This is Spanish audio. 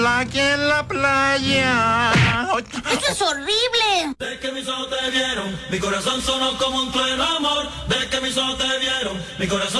sola aquí en la playa. ¡Eso es horrible! De que mis ojos te vieron, mi corazón sonó como un trueno, amor. De que mis ojos te vieron, mi corazón